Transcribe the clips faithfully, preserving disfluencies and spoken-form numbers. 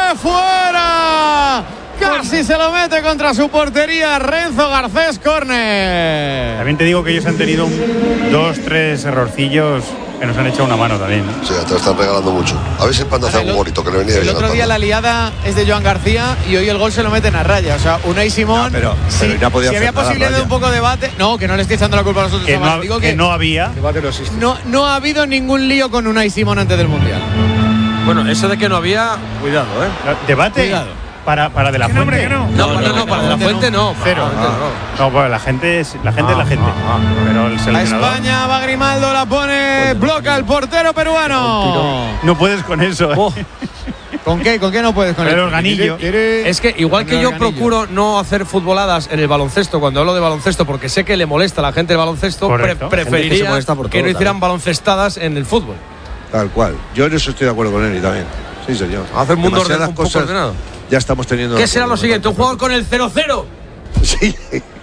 de fuera. Casi se lo mete contra su portería Renzo Garcés, córner. También te digo que ellos han tenido un, dos, tres errorcillos que nos han echado una mano también, ¿no? Sí, te están regalando mucho. A ver si el Panda hace algo bonito, que le venía El bien. otro día la liada es de Joan García y hoy el gol se lo meten a raya. O sea, Unai Simón. No, pero, si, pero ya podía si había posibilidad de un poco de debate. No, que no le estoy echando la culpa a nosotros. Que, no, digo que, que no había. Debate no existe. No, no ha habido ningún lío con Unai Simón antes del Mundial. Bueno, eso de que no había, cuidado, ¿eh? Debate. Cuidado. Para, para de la Que fuente. no, hombre, que no. No, no, no, no, para de la fuente no. Cero. No, No, pues la gente es la gente, es la gente. Pero el A seleccionador. España va Grimaldo, la pone, bloca el portero peruano. No puedes con eso. Oh. ¿Con qué? ¿Con qué no puedes con El el organillo. Es que igual que El yo organillo. procuro no hacer futboladas en el baloncesto cuando hablo de baloncesto porque sé que le molesta a la gente el baloncesto, pre- Correcto. preferiría Gente que se molesta por que todo, no hicieran también. baloncestadas en el fútbol. Tal cual. Yo en eso estoy de acuerdo con él y también. Sí, señor. Hacer mundo orden- Demasiadas un poco cosas ordenado. ya estamos teniendo. ¿Qué será lo siguiente? ¿Un jugador con el cero cero? Sí.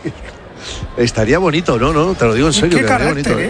Estaría bonito, ¿no? No, te lo digo en serio. Qué Quedaría bonito. carácter, ¿eh?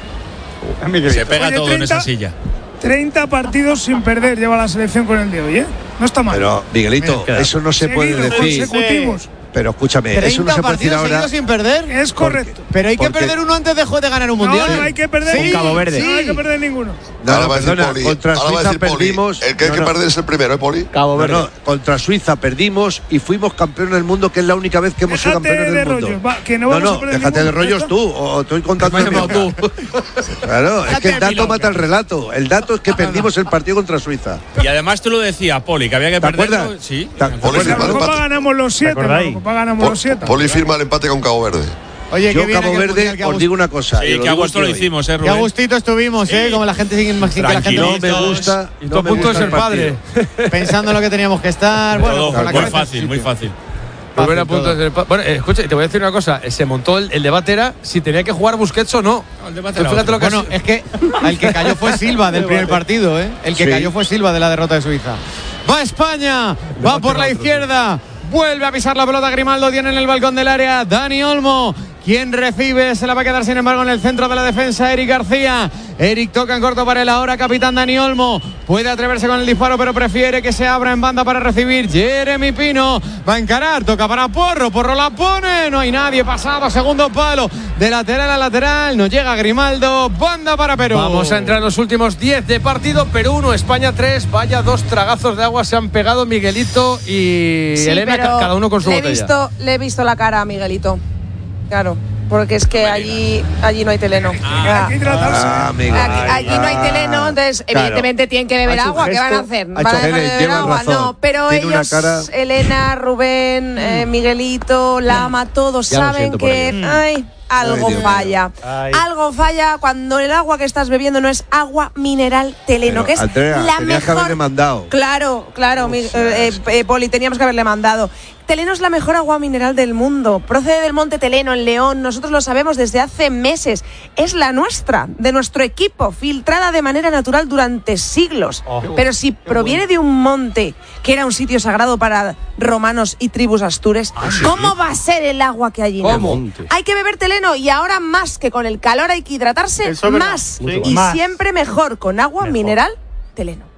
¿eh? Se pega Oye, todo en treinta esa silla. treinta partidos sin perder lleva la selección con el de hoy, ¿eh? No está mal. Pero, Miguelito, Mira, eso no se puede Seguidos, decir. consecutivos. Pero escúchame, eso no se puede decir partidos ahora. seguidos sin perder. Es correcto. Pero hay que porque- perder uno antes de, de ganar un No, mundial. no hay que perder Sí, ninguno. Cabo Verde. No hay que perder ninguno. No, Ahora no, va a decir perdona, Poli. contra Ahora va a Suiza decir Poli. perdimos. El que hay no, que no. perder es el primero, ¿eh, Poli? No, no, contra Suiza perdimos y fuimos campeones del mundo, que es la única vez que hemos sido Déjate campeones de del mundo. rollos, va, que no no, vamos no, a perder déjate de ninguno, rollos ¿ya tú, o estoy contando Me has de llamado tú. Claro, es que el dato milonga. mata el relato. El dato es que perdimos el partido contra Suiza. Y además tú lo decías, Poli, que había que ¿Te perderlo. acuerdas? Sí. ¿Te En acuerdas? firma el la Copa empate. ganamos los siete. En acordáis? la Copa ganamos Pol- los siete. Poli firma el empate con Cabo Verde. Oye, Yo, qué bien Cabo aquel Verde, mundial, qué os digo una cosa. y Sí, lo que a digo gusto lo aquí hoy. hicimos, ¿eh, Qué Rubén? a gustito estuvimos, ¿eh? Como la gente sigue imagina que la gente No me Tranquilitos. gusta. Y tú no a me punto de gusta ser el partido. padre. pensando en lo que teníamos que estar. Bueno, Todo pues con la muy cabeza en fácil, su muy sitio. fácil. Volver a Fácil punto de todo. ser pa- Bueno, eh, escucha, te voy a decir una cosa. Se montó el, el debate era si tenía que jugar Busquets o no. No, el debate Tú era fíjate otro. lo que Bueno, ha es que el que cayó fue Silva del primer partido, ¿eh? El que Sí. cayó fue Silva de la derrota de Suiza. Va España, va por la izquierda, vuelve a pisar la pelota Grimaldo, tiene en el balcón del área Dani Olmo. Quien recibe se la va a quedar sin embargo en el centro de la defensa Eric García. Eric toca en corto para el ahora capitán Dani Olmo. Puede atreverse con el disparo pero prefiere que se abra en banda para recibir Jeremy Pino. Va a encarar, toca para Porro. Porro la pone, no hay nadie pasado. Segundo palo, de lateral a lateral. No llega Grimaldo, banda para Perú. Vamos a entrar en los últimos diez de partido. Perú uno, España tres. Vaya dos tragazos de agua se han pegado Miguelito y Sí, Elena, pero ca- cada uno con su le he botella. visto, le he visto la cara a Miguelito. Claro, porque es que allí, allí no hay teleno. Hay que hidratarse. Ah, Miguel. Aquí, allí no hay teleno, entonces Claro. evidentemente tienen que beber Ha hecho agua. ¿Qué van a gesto, hacer? ha ¿Van hecho a dejar de gesto, beber llevan agua? razón. No, pero Tiene una ellos, cara- Elena, Rubén, eh, Miguelito, Lama, todos Ya lo saben siento por que ellos. ay, algo Ay, Dios falla. Ay. Algo falla cuando el agua que estás bebiendo no es agua mineral teleno, Pero, que es Andrea, la tenías que mejor. haberle mandado. Claro, claro, mi- eh, eh, eh, Poli, teníamos que haberle mandado. Teleno es la mejor agua mineral del mundo. Procede del Monte Teleno, en León. Nosotros lo sabemos desde hace meses. Es la nuestra, de nuestro equipo, filtrada de manera natural durante siglos. Oh, Pero si proviene de un monte que era un sitio sagrado para romanos y tribus astures, ¿cómo va a ser el agua que allí ¿Cómo? nace? Hay que beber Teleno y ahora más que con el calor hay que hidratarse Eso es verdad. más. Sí. Y Más. siempre mejor con agua Mejor. mineral Teleno.